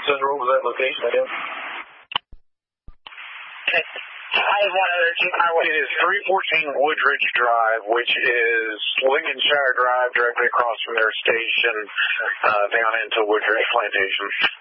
Send her over that location, I guess. Okay. I have one other. It is 314 Woodridge Drive, which is Lincolnshire Drive, directly across from their station, down into Woodridge Plantation.